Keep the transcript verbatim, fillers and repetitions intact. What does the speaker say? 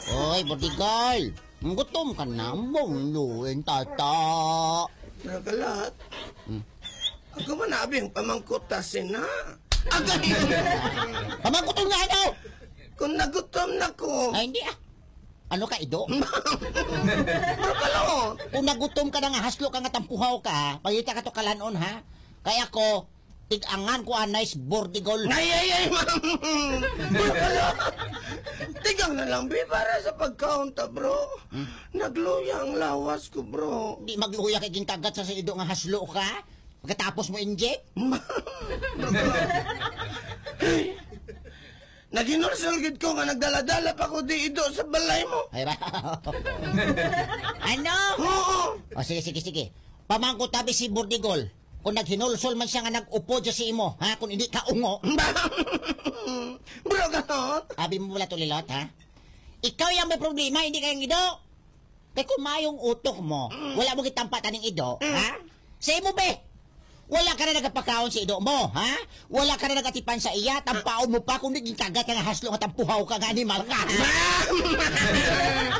Oy, Bordigol. Gutom ka na. Mungluin, tata. Nakalat. Hmm. Ako manabing pamangkutasin na. Agay! Pamangkutom nga daw! Kung nagutom na ko. Ay, hindi ah. Ano ka, Ido? Makalo. Kung nagutom ka na nga, haslo ka nga tampuhaw ka, pagita ka to kalanon, ha? Kaya ko, tig-angan ko a nice Bordigol. Ay, ay, ay, ma'am. Makalo. Tigang na lang, be, para sa pagkaunta, bro. Hmm? Nagluya ang lawas ko, bro. Di magluya kay gintagat sa Ido nga haslo ka? Pagkatapos mo inject? Naginursulgid ko nga nagdala-dala pa ko di ido sa balay mo. Ay ba? Ano? Oo. O sige, sige, sige. Pamangko tabi si Bordigol. Kung naghinulsol man siya nga nag-upo dyan si imo, ha? Kung hindi ka ungo. Bro, ganon? Abi mo wala tulilot, ha? Ikaw yung may problema, hindi kayong Ido. Kaya kung mayong utok mo, wala mo kitampatan ng Ido, ha? Sa imo, be! Wala ka na nagapakaon sa Ido mo, ha? Wala ka na nagatipan sa iya, tampaon mo pa kung naging kagat ka nga haslo nga tampuhaw ka nga animal ka, ha?